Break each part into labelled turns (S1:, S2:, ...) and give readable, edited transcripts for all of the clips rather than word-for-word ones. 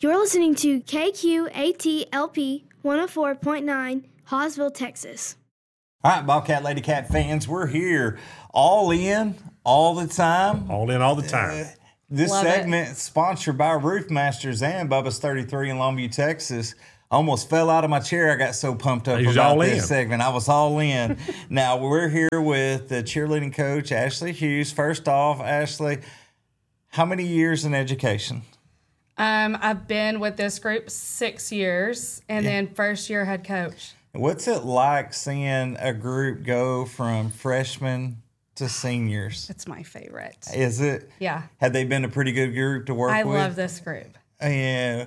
S1: You're listening to KQATLP 104.9, Hawesville, Texas.
S2: All right, Bobcat Lady Cat fans, we're here all in, all the time.
S3: All in all the time.
S2: This
S4: Love
S2: segment is sponsored by Roof Masters and Bubba's 33 in Longview, Texas. I almost fell out of my chair. I got so pumped up about this segment. I was all in. Now, we're here with the cheerleading coach, Ashley Hughes. First off, Ashley, how many years in education?
S4: I've been with this group 6 years, and then first year head coach.
S2: What's it like seeing a group go from freshmen to seniors?
S4: It's my favorite.
S2: Is it?
S4: Yeah.
S2: Have they been a pretty good group to work with?
S4: I love this group.
S2: Yeah.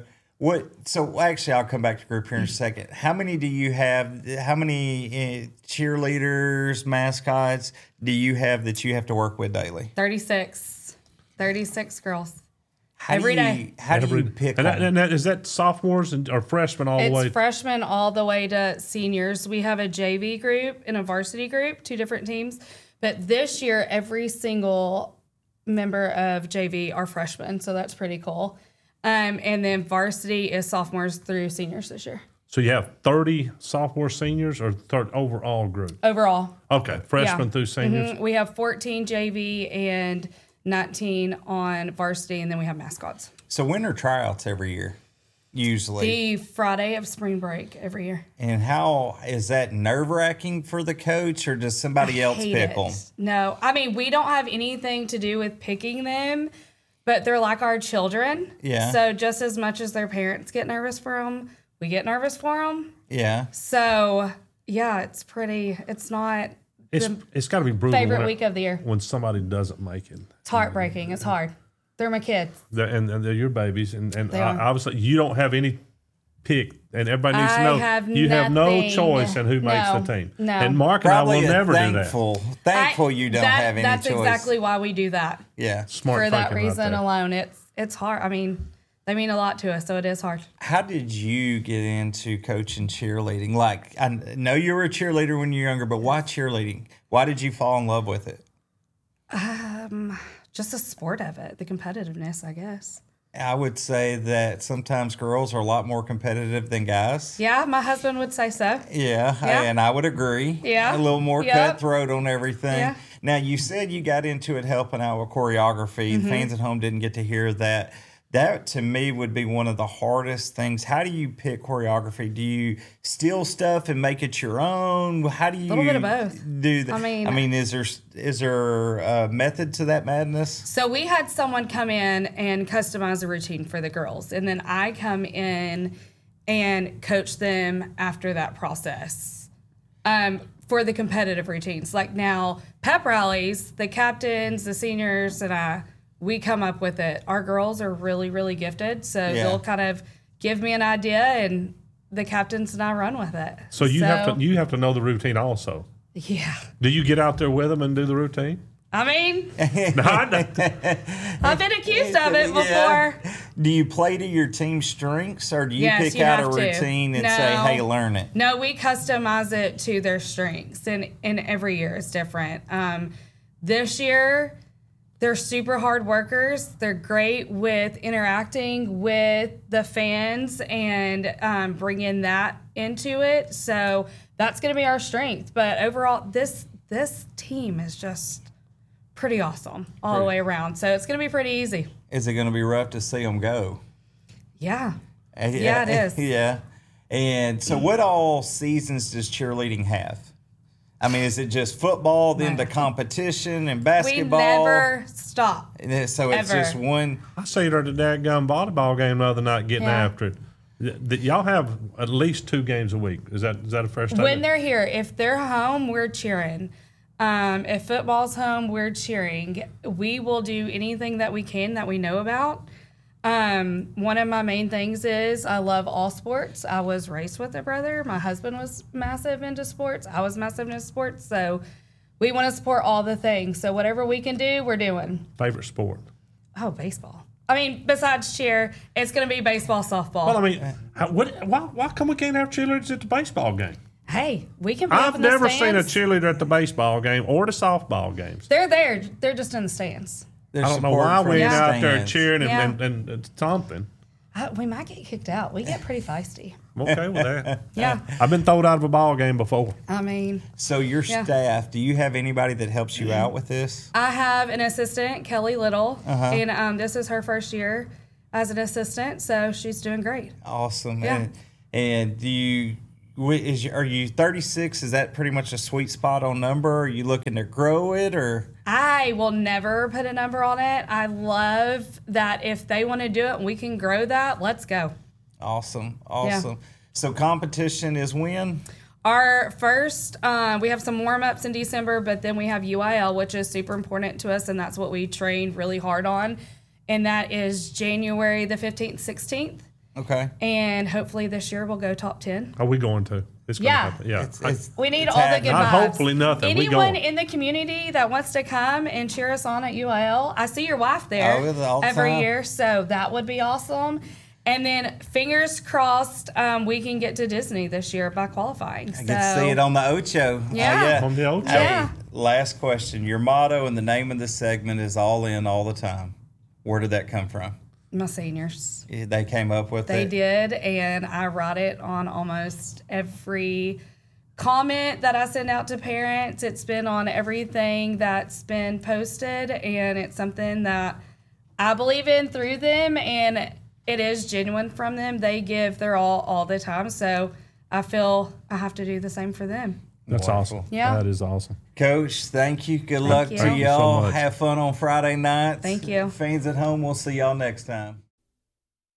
S2: So actually, I'll come back to group here in a second. How many do you have? How many cheerleaders, mascots do you have that you have to work with daily?
S4: 36 girls.
S2: How
S4: Every
S2: do you,
S4: day.
S2: How do you pick them?
S3: And is that sophomores or freshmen all the way?
S4: It's freshmen all the way to seniors. We have a JV group and a varsity group, two different teams. But this year, every single member of JV are freshmen, so that's pretty cool. And then varsity is sophomores through seniors this year.
S3: So you have 30 sophomore seniors or third overall group?
S4: Overall.
S3: Okay, freshmen through seniors.
S4: Mm-hmm. We have 14 JV and 19 on varsity, and then we have mascots.
S2: So when are tryouts every year? Usually.
S4: The Friday of spring break every year.
S2: And how is that nerve-wracking for the coach, or does somebody else pick them?
S4: No, I mean, we don't have anything to do with picking them, but they're like our children.
S2: Yeah.
S4: So just as much as their parents get nervous for them, we get nervous for them.
S2: Yeah.
S4: So, yeah, it's not
S3: It's got to be brutal.
S4: favorite week of the year.
S3: When somebody doesn't make it.
S4: It's heartbreaking. It's hard. They're my kids.
S3: And they're your babies. And
S4: They are.
S3: obviously, you don't have any pick. And everybody needs to
S4: I
S3: know
S4: have
S3: you have no
S4: nothing.
S3: choice in who makes
S4: No.
S3: the team.
S4: No.
S3: And Mark and I will never do that.
S2: Thankful you don't have any
S4: That's
S2: choice.
S4: exactly why we do that.
S2: Yeah.
S3: Smart
S4: For that
S3: thinking right
S4: reason
S3: there.
S4: alone, it's hard. I mean, they mean a lot to us, so it is hard.
S2: How did you get into coaching cheerleading? Like, I know you were a cheerleader when you were younger, but why cheerleading? Why did you fall in love with it?
S4: Just the sport of it, the competitiveness, I guess.
S2: I would say that sometimes girls are a lot more competitive than guys.
S4: Yeah, my husband would say so.
S2: Yeah,
S4: Yeah.
S2: and I would agree.
S4: Yeah.
S2: A little more
S4: Yep.
S2: cutthroat on everything.
S4: Yeah.
S2: Now, you said you got into it helping out with choreography.
S4: Mm-hmm.
S2: The fans at home didn't get to hear that. That, to me, would be one of the hardest things. How do you pick choreography? Do you steal stuff and make it your own? How do you
S4: Little bit of both.
S2: do that?
S4: I mean,
S2: is there a method to that madness?
S4: So we had someone come in and customize a routine for the girls, and then I come in and coach them after that process for the competitive routines. Like now, pep rallies, the captains, the seniors, and we come up with it. Our girls are really, really gifted, so they'll kind of give me an idea, and the captains and I run with it.
S3: So you have to know the routine also.
S4: Yeah.
S3: Do you get out there with them and do the routine?
S4: I mean,
S3: No, I don't.
S4: I've been accused of it before.
S2: Yeah. Do you play to your team's strengths, or do you
S4: Yes,
S2: pick
S4: you
S2: out a
S4: have to.
S2: routine and
S4: No.
S2: say, hey, learn it?
S4: No, we customize it to their strengths, and every year is different. This year, they're super hard workers. They're great with interacting with the fans and bringing that into it. So that's going to be our strength. But overall, this team is just pretty awesome all the way around. So it's going to be pretty easy.
S2: Is it going to be rough to see them go?
S4: Yeah. Yeah, it is.
S2: Yeah. And so what all seasons does cheerleading have? I mean, is it just football, then the competition and basketball?
S4: We never stop.
S2: So it's
S4: ever.
S2: just one.
S3: I see her at the dadgum volleyball game the other night getting
S4: Yeah.
S3: after it. Y'all have at least 2 games a week. Is that a fair statement?
S4: When they're here, if they're home, we're cheering. If football's home, we're cheering. We will do anything that we can that we know about. One of my main things is I love all sports. I was raised with a brother. My husband was massive into sports. I was massive into sports. So we want to support all the things. So whatever we can do, we're doing.
S3: Favorite sport?
S4: Oh, baseball. I mean, besides cheer, it's going to be baseball, softball.
S3: Well, I mean, why come we can't have cheerleaders at the baseball game?
S4: Hey, we can be up
S3: I've
S4: in the
S3: never seen a
S4: stands.
S3: cheerleader at the baseball game or the softball games.
S4: They're there. They're just in the stands.
S2: There's
S3: I don't know
S2: support
S3: why
S2: from
S3: we ain't
S2: the
S3: out there
S2: stands.
S3: cheering
S4: Yeah.
S3: and stomping.
S4: We might get kicked out. We get pretty feisty.
S3: I'm okay with that.
S4: Yeah.
S3: I've been thrown out of a ball game before.
S4: I mean,
S2: So your staff, do you have anybody that helps you out with this?
S4: I have an assistant, Kelly Little, and this is her first year as an assistant, so she's doing great.
S2: Awesome.
S4: Yeah.
S2: And do you are you 36? Is that pretty much a sweet spot on number? Are you looking to grow it, or?
S4: I will never put a number on it. I love that if they want to do it and we can grow that, let's go.
S2: Awesome. So competition is when?
S4: Our first, we have some warm-ups in December, but then we have UIL, which is super important to us, and that's what we trained really hard on. And that is January the 15th, 16th.
S2: Okay.
S4: And hopefully this year we'll go top 10.
S3: Are we going to? It's going to happen. Yeah.
S4: We need all the good
S3: Not
S4: vibes.
S3: hopefully nothing.
S4: Anyone in the community that wants to come and cheer us on at UIL, I see your wife there
S2: all the
S4: every
S2: time.
S4: year, so that would be awesome. And then fingers crossed, we can get to Disney this year by qualifying.
S2: I get to see it on the Ocho.
S4: Yeah.
S3: On the Ocho.
S4: Yeah.
S2: Last question. Your motto and the name of the segment is all in all the time. Where did that come from?
S4: My seniors.
S2: They came up with
S4: They
S2: it?
S4: did, and I write it on almost every comment that I send out to parents. It's been on everything that's been posted, and it's something that I believe in through them, and it is genuine from them. They give their all the time, so I feel I have to do the same for them.
S3: That's
S2: Wonderful.
S3: awesome.
S4: Yeah.
S3: That is awesome.
S2: Coach, thank you. Good luck
S4: you.
S2: to
S4: Thank you
S3: so
S2: y'all.
S3: much.
S2: Have fun on Friday nights.
S4: Thank you.
S2: Fans at home, we'll see y'all next time.